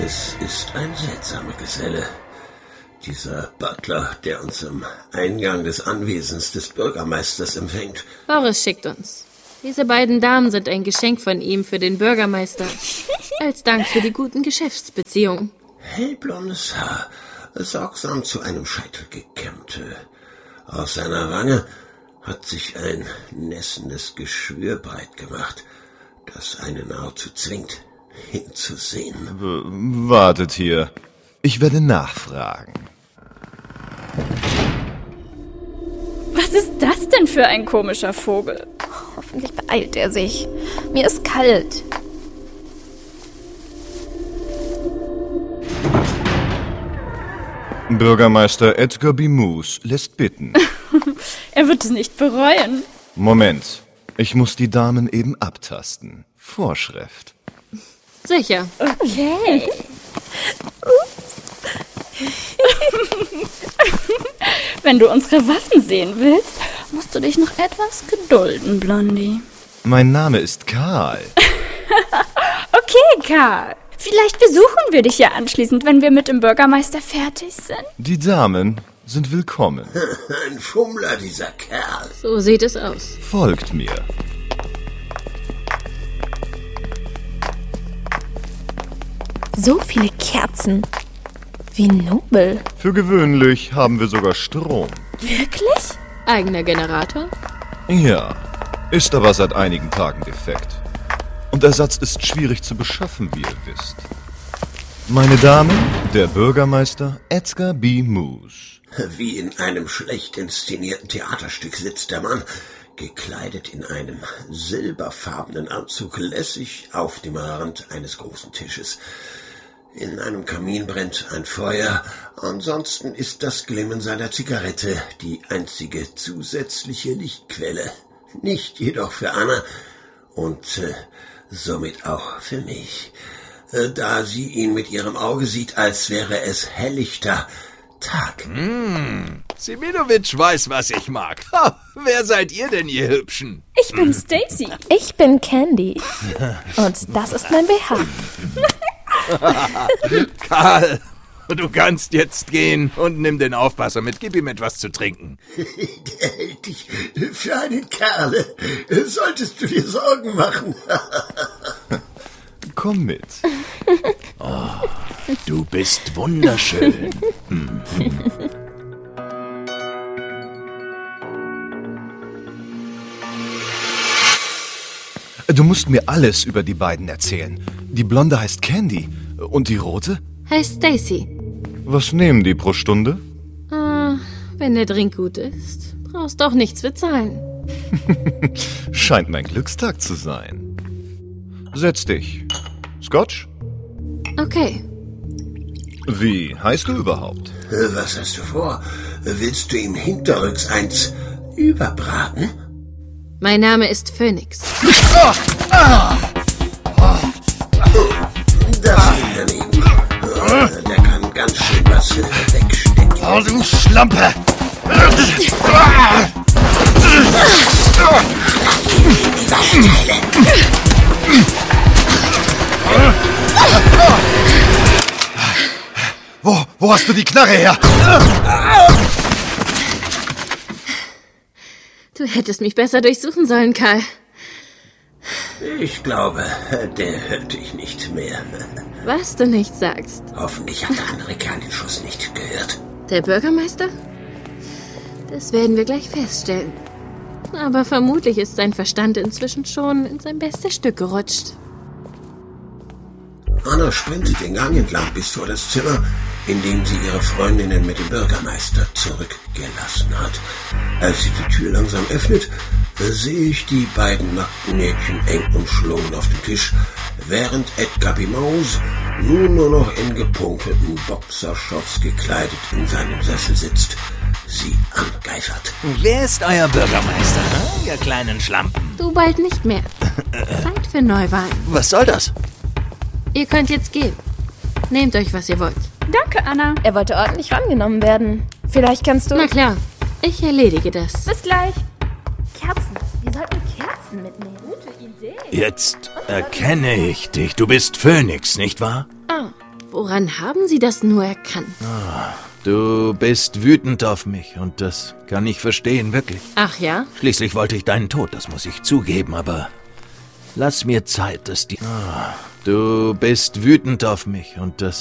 Es ist ein seltsamer Geselle. Dieser Butler, der uns am Eingang des Anwesens des Bürgermeisters empfängt. Boris schickt uns. Diese beiden Damen sind ein Geschenk von ihm für den Bürgermeister. Als Dank für die guten Geschäftsbeziehungen. Hellblondes Haar, sorgsam zu einem Scheitel gekämmt. Aus seiner Wange hat sich ein nässendes Geschwür breit gemacht, das einen nahezu zwingt, hinzusehen. Wartet hier. Ich werde nachfragen. Was ist das denn für ein komischer Vogel? Hoffentlich beeilt er sich. Mir ist kalt. Bürgermeister Edgar B. Moose lässt bitten. Er wird es nicht bereuen. Moment. Ich muss die Damen eben abtasten. Vorschrift. Sicher. Okay. Wenn du unsere Waffen sehen willst, musst du dich noch etwas gedulden, Blondie. Mein Name ist Karl. Okay, Karl. Vielleicht besuchen wir dich ja anschließend, wenn wir mit dem Bürgermeister fertig sind. Die Damen sind willkommen. Ein Fummler, dieser Kerl. So sieht es aus. Folgt mir. So viele Kerzen. Wie nobel. Für gewöhnlich haben wir sogar Strom. Wirklich? Eigener Generator? Ja, ist aber seit einigen Tagen defekt. Und Ersatz ist schwierig zu beschaffen, wie ihr wisst. Meine Damen, der Bürgermeister Edgar B. Moose. Wie in einem schlecht inszenierten Theaterstück sitzt der Mann, gekleidet in einem silberfarbenen Anzug, lässig auf dem Rand eines großen Tisches. In einem Kamin brennt ein Feuer, ansonsten ist das Glimmen seiner Zigarette die einzige zusätzliche Lichtquelle. Nicht jedoch für Anna und somit auch für mich, da sie ihn mit ihrem Auge sieht, als wäre es helllichter Tag. Seminovic weiß, was ich mag. Ha, wer seid ihr denn, ihr Hübschen? Ich bin Stacy. Ich bin Candy. Und das ist mein BH. Karl, du kannst jetzt gehen und nimm den Aufpasser mit. Gib ihm etwas zu trinken. Der hält dich für einen Kerl. Solltest du dir Sorgen machen. Komm mit. Oh, du bist wunderschön. Du musst mir alles über die beiden erzählen. Die Blonde heißt Candy. Und die Rote? Heißt Stacy. Was nehmen die pro Stunde? Wenn der Drink gut ist, brauchst auch nichts bezahlen. Scheint mein Glückstag zu sein. Setz dich. Scotch? Okay. Wie heißt du überhaupt? Was hast du vor? Willst du ihm hinterrücks eins überbraten? Mein Name ist Phoenix. Das ging daneben. Der kann ganz schön was wegstecken. Oh, du Schlampe! Wo hast du die Knarre her? Du hättest mich besser durchsuchen sollen, Karl. Ich glaube, der hört dich nicht mehr. Was du nicht sagst. Hoffentlich hat der andere Kerl den Schuss nicht gehört. Der Bürgermeister? Das werden wir gleich feststellen. Aber vermutlich ist sein Verstand inzwischen schon in sein bestes Stück gerutscht. Anna sprintet den Gang entlang bis vor das Zimmer, in dem sie ihre Freundinnen mit dem Bürgermeister zurückgelassen hat. Als sie die Tür langsam öffnet, sehe ich die beiden nackten Mädchen eng umschlungen auf dem Tisch, während Edgar B. Moose nun nur noch in gepunkteten Boxershorts gekleidet in seinem Sessel sitzt, sie angeifert. Wer ist euer Bürgermeister, ihr kleinen Schlampen? Du bald nicht mehr. Zeit für Neuwahlen. Was soll das? Ihr könnt jetzt gehen. Nehmt euch, was ihr wollt. Danke, Anna. Er wollte ordentlich rangenommen werden. Vielleicht kannst du... Na klar, ich erledige das. Bis gleich. Kerzen. Wir sollten Kerzen mitnehmen. Gute Idee. Jetzt erkenne ich dich. Du bist Phoenix, nicht wahr? Ah, Woran haben Sie das nur erkannt? Du bist wütend auf mich und das kann ich verstehen, wirklich. Ach ja? Schließlich wollte ich deinen Tod, das muss ich zugeben, aber lass mir Zeit, dass die... Du bist wütend auf mich und das